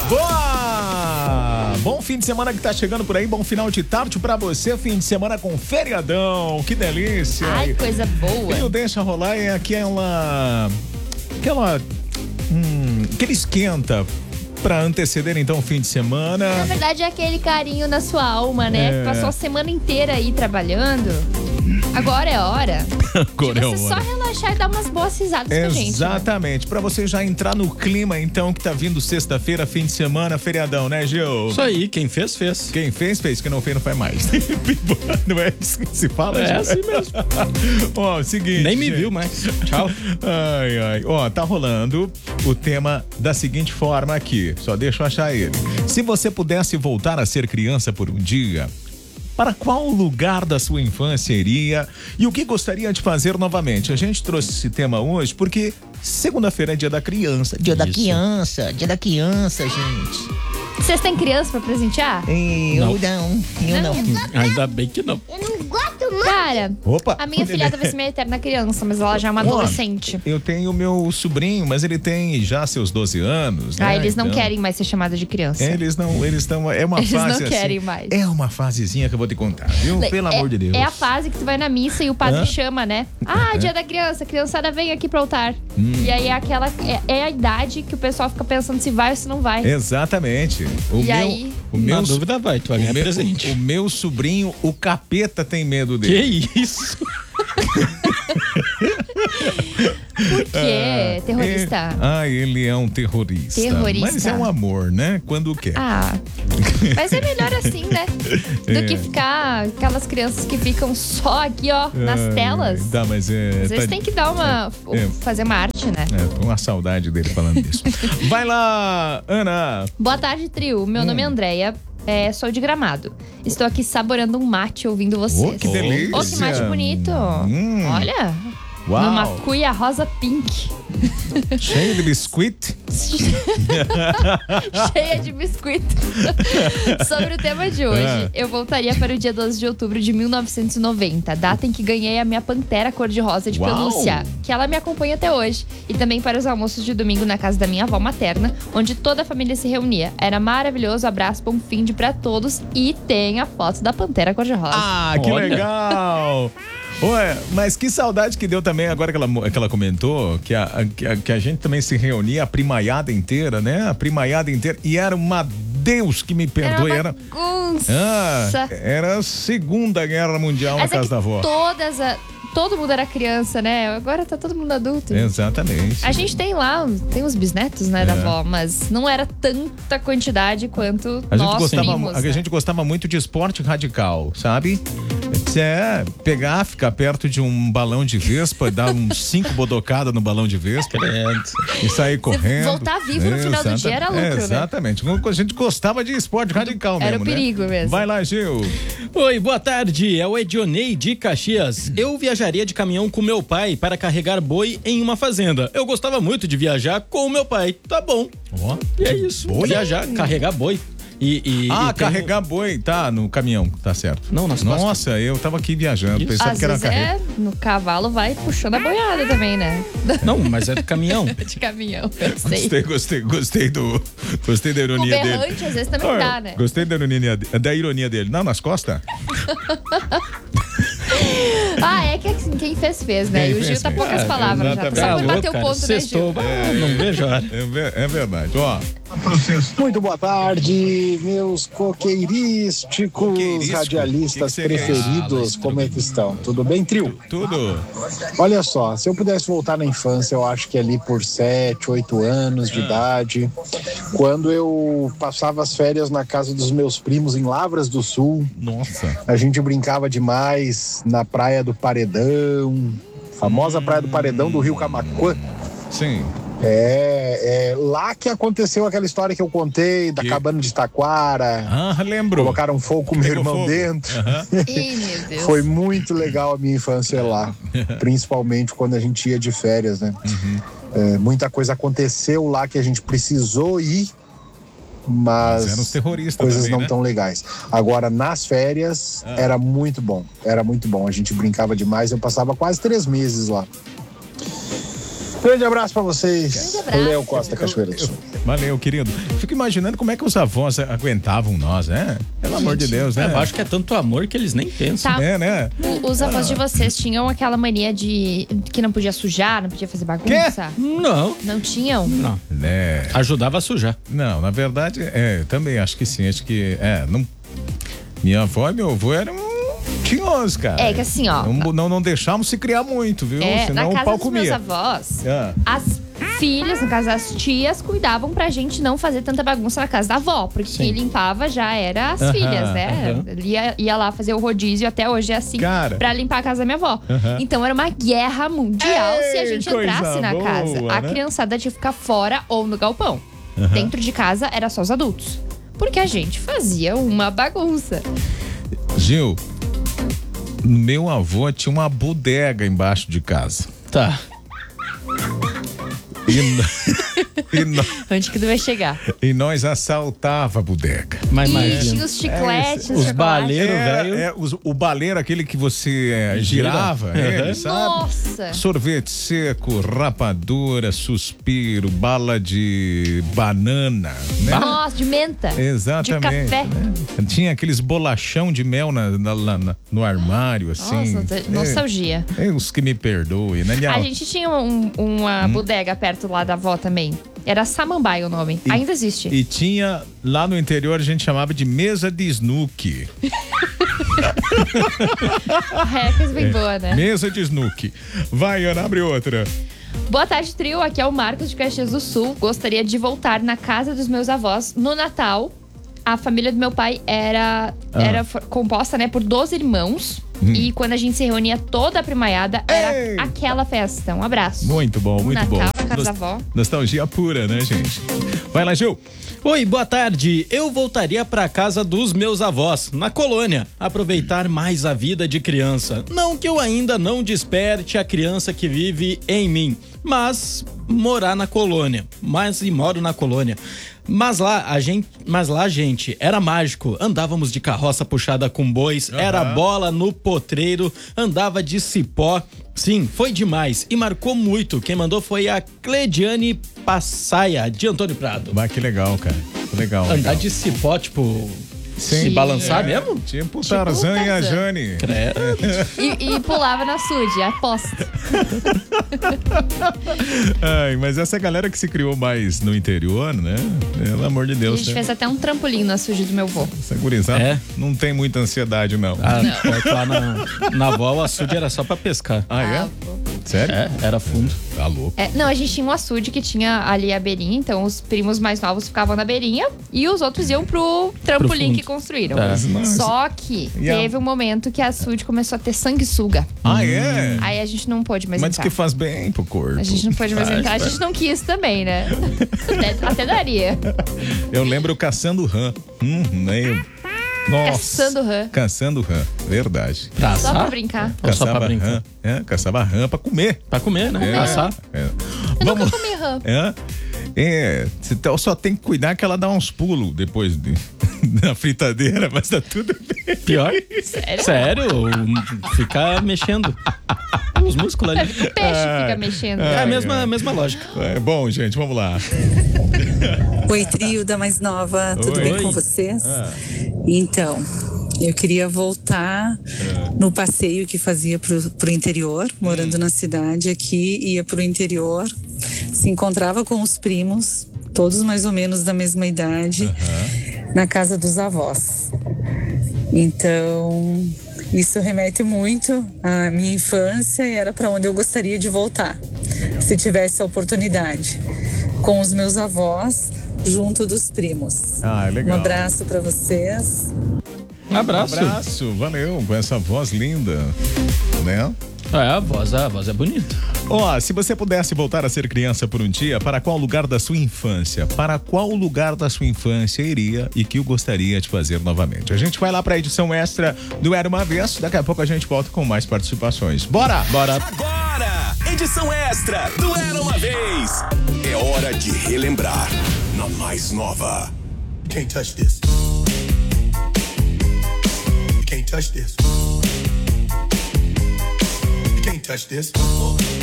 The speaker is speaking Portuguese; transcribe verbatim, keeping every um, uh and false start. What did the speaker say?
Boa! Bom fim de semana que tá chegando por aí, bom final de tarde pra você, fim de semana com feriadão, que delícia! Ai, coisa boa! E o Deixa Rolar é aquela... aquela... Hum, aquele esquenta pra anteceder então o fim de semana. Na verdade é aquele carinho na sua alma, né? É. Passou a semana inteira aí trabalhando. Agora é hora Agora de é você hora. só relaxar e dar umas boas risadas com a gente. Exatamente, né? Pra você já entrar no clima então que tá vindo sexta-feira, fim de semana, feriadão, né, Gil? Isso aí, quem fez, fez. Quem fez, fez, quem não fez, não faz mais. Não é isso que se fala, É Gil? assim mesmo. Ó, seguinte. Nem me gente. viu mais. Tchau. Ai, ai. Ó, tá rolando o tema da seguinte forma aqui. Só deixa eu achar ele. Se você pudesse voltar a ser criança por um dia, para qual lugar da sua infância iria e o que gostaria de fazer novamente? A gente trouxe esse tema hoje porque segunda-feira é dia da criança. Dia da Isso. criança, dia da criança, gente. Vocês têm criança pra presentear? Eu Não. não, eu não. Ainda bem que não. Eu não gosto muito. Cara, Opa. a minha filhada vai ser minha eterna criança, mas ela já é uma Ó, adolescente. Eu tenho meu sobrinho, mas ele tem já seus doze anos, né? Ah, eles não Então, querem mais ser chamados de criança. Eles não, eles estão, é uma Eles fase não querem assim, mais. É uma fasezinha que eu vou te contar, viu? Pelo é, amor de Deus. É a fase que tu vai na missa e o padre Hã? chama, né? Ah, dia da criança, a criançada vem aqui pro altar. Hum. E aí é aquela é, é a idade que o pessoal fica pensando se vai ou se não vai. Exatamente. O E meu, aí? o Na meu, dúvida vai, tu vai o ganhar meu, presente. o meu sobrinho, o capeta tem medo Que dele. isso? Por quê? Terrorista? É, ah, ele é um terrorista. Terrorista. Mas é um amor, né? Quando quer. Ah, mas é melhor assim, né? Do É. que ficar aquelas crianças que ficam só aqui, ó, nas Ai, telas. Tá, mas é. Às vezes tá- tem que dar uma. É. fazer uma arte, né? É, tô uma saudade dele falando isso. Vai lá, Ana. Boa tarde, trio. Meu Hum. nome é Andréia. É, sou de Gramado. Estou aqui saboreando um mate ouvindo vocês. Oh, que delícia. Oh, que mate bonito. Hum. Olha. Uau. Numa cuia rosa pink. Cheio de biscoito. Cheia de biscoito. Sobre o tema de hoje, Ah. eu voltaria para o dia doze de outubro de mil novecentos e noventa, data em que ganhei a minha pantera cor-de-rosa de Uau. pelúcia, que ela me acompanha até hoje. E também para os almoços de domingo na casa da minha avó materna, onde toda a família se reunia. Era maravilhoso, abraço, bom fim de pra todos. E tem a foto da pantera cor-de-rosa. Ah, que Olha. legal! Ué, mas que saudade que deu também, agora que ela, que ela comentou, que a, que, a, que a gente também se reunia, a primaiada inteira, né? A primaiada inteira. E era uma Deus que me perdoe. Era Era, uma bagunça. ah, era a Segunda Guerra Mundial Mas na é casa que da avó. todas a, todo mundo era criança, né? Agora tá todo mundo adulto. Exatamente. A gente tem lá, tem os bisnetos, né, da É. avó, mas não era tanta quantidade quanto A gente, nós gostava, primos, a né? gente gostava muito de esporte radical, sabe? É, pegar, ficar perto de um balão de vespa, dar uns cinco bodocadas no balão de vespa e sair correndo. voltar vivo no final do dia era lucro, né? Exatamente. A gente gostava de esporte radical mesmo, Era o perigo né? mesmo. Vai lá, Gil. Oi, boa tarde. É o Edionei de Caxias. Eu viajaria de caminhão com meu pai para carregar boi em uma fazenda. Eu gostava muito de viajar com o meu pai. Tá bom. Ó. E é isso. Boi? Viajar, carregar boi. E, e, Ah, e tem- carregar boi, tá, no caminhão, tá certo. Não, nas costas. Nossa, eu tava aqui viajando, Isso. pensava Às que era vezes carrega. é, no cavalo vai puxando a boiada também, né? Não, mas é do caminhão. De caminhão, eu sei. Gostei, gostei, gostei do. Gostei da O ironia dele. berrante às vezes também Ah, dá, né? Gostei da ironia, da ironia dele. Não, nas costas? Ah, é que assim, quem fez, fez, né? Quem e o fez, Gil tá fez. poucas Ah, palavras já. Tá exatamente. só Tá por louco, bater o cara. ponto, né, Sextou. Gil? Ah, não vejo a hora. É, ver- é verdade. Ó, Muito boa tarde, meus coqueirísticos Coqueirístico? radialistas Que que seria preferidos. isso? Como é que estão? Tudo bem, trio? tudo. Olha só, se eu pudesse voltar na infância, eu acho que ali por sete, oito anos de idade, quando eu passava as férias na casa dos meus primos em Lavras do Sul, Nossa. a gente brincava demais na Praia do Paredão, famosa Praia do Paredão do Rio Camaquã. Sim. É, é lá que aconteceu aquela história que eu contei da Que- cabana de Taquara. Ah, lembro. Colocaram fogo com meu Pegou irmão fogo. dentro. Aham. Ih, meu Deus. Foi muito legal a minha infância lá. Principalmente quando a gente ia de férias, né? Uhum. É, muita coisa aconteceu lá que a gente precisou ir, mas, Mas eram os terroristas coisas também, não né? tão legais. Agora, nas férias, Ah. era muito bom. Era muito bom. A gente brincava demais. Eu passava quase três meses lá. Grande abraço pra vocês. Grande abraço. Léo Costa, Cachoeira do Sul. Valeu, querido. Fico imaginando como é que os avós aguentavam nós, né? Pelo amor de Deus, né? Eu acho que é tanto amor que eles nem pensam. Tá. É, né? O- Os avós de vocês tinham aquela mania de que não podia sujar, não podia fazer bagunça? Não, Não tinham? não. É. Ajudava a sujar. Não, na verdade, é, também acho que sim. Acho que, é, não... Minha avó e meu avô eram tinhosos, cara. É que assim, ó. Não, não, não deixávamos se criar muito, viu? É, Senão na o casa pau dos meus comia. avós, Ah. as filhas, no caso as tias, cuidavam pra gente não fazer tanta bagunça na casa da avó. Porque Sim. quem limpava já era as Aham, filhas, né? aham. Ia, ia lá fazer o rodízio, até hoje é assim, Cara. pra limpar a casa da minha avó. Aham. Então era uma guerra mundial Ei, se a gente coisa entrasse na boa, casa. A né? criançada tinha que ficar fora ou no galpão. Aham. Dentro de casa era só os adultos. Porque a gente fazia uma bagunça. Gil, meu avô tinha uma bodega embaixo de casa. Tá. E, no- e, no- Onde que tu vai chegar? e nós assaltava a bodega. Mas E imagina. tinha os chicletes, Os chocolate. baleiros. É, velho. é, os- o baleiro, aquele que você é, Gira. girava, Uhum. ele, sabe? Nossa! Sorvete seco, rapadura, suspiro, bala de banana, né? Nossa, de menta. Exatamente. De café. né? Tinha aqueles bolachão de mel na, na- lá na- no armário, assim. Nossa, nostalgia. É, é os que me perdoem, né? Minha- A gente tinha um- uma Hum. bodega perto lá da avó também. Era Samambaia o nome. Ainda existe. E tinha, lá no interior, a gente chamava de mesa de snooki. É, coisa bem boa, né? Mesa de snooki. Vai, Ana, abre outra. Boa tarde, trio. Aqui é o Marcos de Caxias do Sul. Gostaria de voltar na casa dos meus avós no Natal. A família do meu pai era, Ah. era for- composta, né, por doze irmãos. E quando a gente se reunia toda a primaiada, era Hum. Ei! aquela festa. Um abraço. Muito bom, muito Natal bom. na casa Nos- da avó. Nostalgia pura, né, gente? Vai lá, Gil. Oi, boa tarde. Eu voltaria pra casa dos meus avós, na colônia, aproveitar mais a vida de criança. Não que eu ainda não desperte a criança que vive em mim, mas morar na colônia. Mas e moro na colônia. Mas lá, a gente, mas lá, gente, era mágico. Andávamos de carroça puxada com bois, Aham. era bola no potreiro, andava de cipó. Sim, foi demais e marcou muito. Quem mandou foi a Clediane Passaia, de Antônio Prado. Vai, que legal, cara. Que legal. Andar legal. de cipó, tipo, Sim. se balançar É, mesmo? Tipo o Tipo Tarzan o e a Tarzan. Jane. Credo. E, e pulava na sude, aposta. Ai, mas essa galera que se criou mais no interior, né? Pelo amor de A Deus. gente né? fez até um trampolim na sude do meu avô. Essa gurizada É? não tem muita ansiedade, não. Ah, é que lá na, na avó o açude era só pra pescar. Ah, é? Ah, pô. Sério? É, era fundo. Tá louco. É, não, a gente tinha um açude que tinha ali a beirinha, então os primos mais novos ficavam na beirinha e os outros iam pro trampolim fundo. que construíram. Tá. Mas- Só que E a- teve um momento que a açude começou a ter sanguessuga. Ah, é? Aí a gente não pôde mais Mas diz entrar. que faz bem pro corpo. A gente não pôde mais Faz, entrar, a faz. gente não quis também, né? até, até daria. Eu lembro caçando rã. Hum, meio... Nossa. Caçando rã. Caçando rã, verdade. Pra Só assar? pra brincar. Ou só pra brincar? rã, é, caçava rã pra comer. Pra comer, né? É, Assar. é. Eu Vamos nunca comi rã. É, é, você tá- só tem que cuidar que ela dá uns pulos depois de, da fritadeira, mas tá tudo bem. Pior? Sério? Sério? Ficar mexendo. Os músculos ali. O peixe fica mexendo. É a Ai, mesma, ai. mesma lógica. É, bom, gente, vamos lá. Oi, trio da mais nova, tudo Oi. bem Oi. com vocês? Ah. Então, eu queria voltar no passeio que fazia pro, pro interior, morando na cidade aqui, ia pro interior, se encontrava com os primos, todos mais ou menos da mesma idade, na casa dos avós. Então, isso remete muito à minha infância e era para onde eu gostaria de voltar, se tivesse a oportunidade, com os meus avós, junto dos primos. Ah, é legal. Um abraço para vocês. Um abraço. Um abraço, valeu, com essa voz linda, né? É, a voz, a voz é bonita. Ó, se você pudesse voltar a ser criança por um dia, para qual lugar da sua infância? Para qual lugar da sua infância iria e que eu gostaria de fazer novamente? A gente vai lá para a edição extra do Era Uma Vez. Daqui a pouco a gente volta com mais participações. Bora! Bora. Agora, edição extra do Era Uma Vez. É hora de relembrar na mais nova. You can't touch this. You can't touch this. You can't touch this.